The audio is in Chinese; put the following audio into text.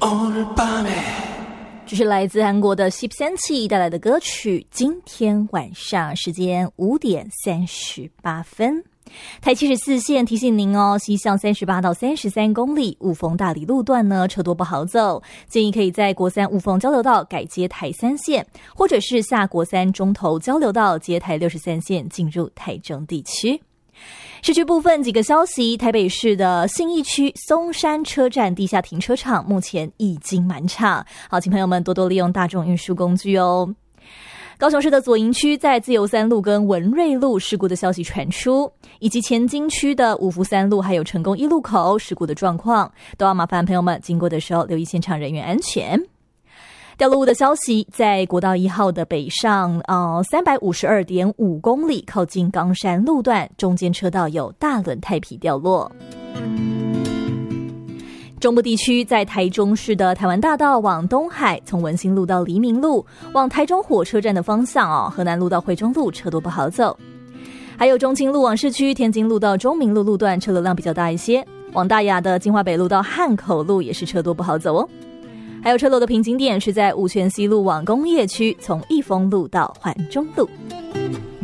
这是来自韩国的 10cm 带来的歌曲。今天晚上时间5点38分，台74线提醒您哦，西向38到33公里雾峰大里路段呢车多不好走，建议可以在国三雾峰交流道改接台3线，或者是下国三中投交流道接台63线进入台中地区。市区部分几个消息，台北市的信义区松山车站地下停车场目前已经满场，好，请朋友们多多利用大众运输工具哦。高雄市的左营区在自由三路跟文瑞路事故的消息传出，以及前金区的五福三路还有成功一路口事故的状况，都要麻烦朋友们经过的时候留意现场人员安全。掉落物的消息，在国道1号的北上352.5公里，靠近冈山路段，中间车道有大轮胎皮掉落。中部地区在台中市的台湾大道往东海，从文心路到黎明路，往台中火车站的方向河南路到惠中路车多不好走。还有中清路往市区，天津路到中明路路段车流量比较大一些，往大雅的金华北路到汉口路也是车多不好走哦。还有车流的瓶颈点是在五权西路往工业区，从益丰路到环中路。